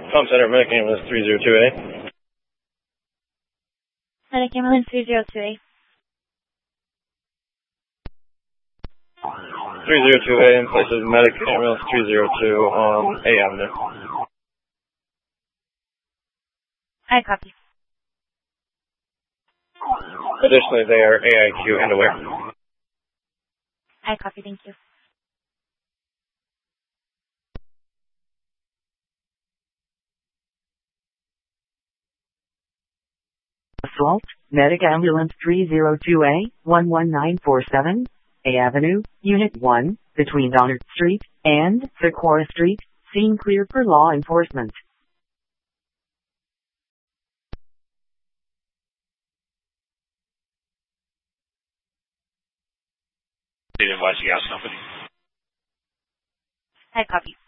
Com Center, Medic Ambulance 302A. Medic Ambulance 302A. 302A in place of Medic Ambulance 302 on A Avenue. I copy. Additionally, they are AIQ and aware. I copy, thank you. Assault, Medic Ambulance 302A, 11947, A Avenue, Unit 1, between Donner Street and Sequoia Street, scene clear for law enforcement. State Advice Gas Company. I copy.